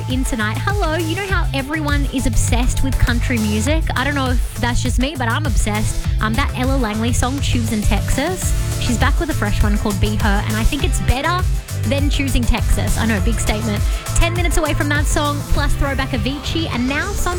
in tonight. Hello, you know how everyone is obsessed with country music? I don't know if that's just me, but I'm obsessed. That Ella Langley song, Choosing Texas. She's back with a fresh one called Be Her, and I think it's better than Choosing Texas. I know, big statement. 10 minutes away from that song, plus throwback Avicii, and now some